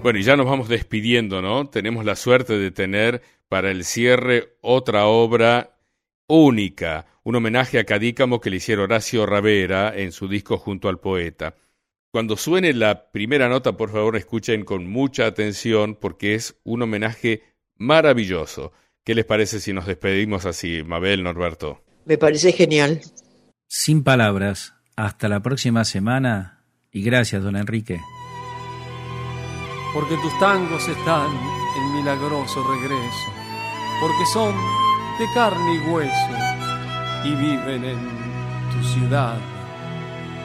Bueno, y ya nos vamos despidiendo, ¿no? Tenemos la suerte de tener para el cierre otra obra única, un homenaje a Cadícamo que le hiciera Horacio Ravera en su disco Junto al Poeta. Cuando suene la primera nota, por favor, escuchen con mucha atención porque es un homenaje maravilloso. ¿Qué les parece si nos despedimos así, Mabel, Norberto? Me parece genial. Sin palabras, hasta la próxima semana y gracias, don Enrique. Porque tus tangos están en milagroso regreso, porque son de carne y hueso y viven en tu ciudad.